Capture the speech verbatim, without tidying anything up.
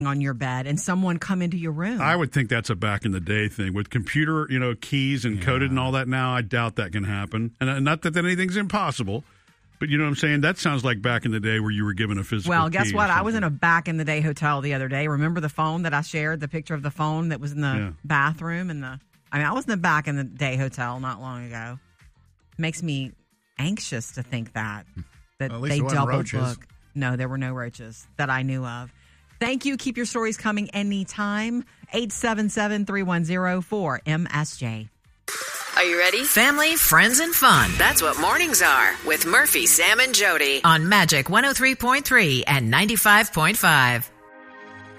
on your bed and someone come into your room. I would think that's a back in the day thing with computer, you know, keys and Yeah. coded and all that. Now I doubt that can happen, and uh, not that, that anything's impossible, but you know what I'm saying. That sounds like back in the day where you were given a physical. Well, guess key or what? I was in something. a back in the day hotel the other day. Remember the phone that I shared, the picture of the phone that was in the Yeah. bathroom and the. I mean, I was in the back in the day hotel not long ago. Makes me anxious to think that that Well, at least they there wasn't double roaches. book. No, there were no roaches that I knew of. Thank you. Keep your stories coming anytime. eight seven seven, three one zero, four M S J. Are you ready? Family, friends, and fun. That's what mornings are with Murphy, Sam, and Jody on Magic one oh three point three and ninety-five point five.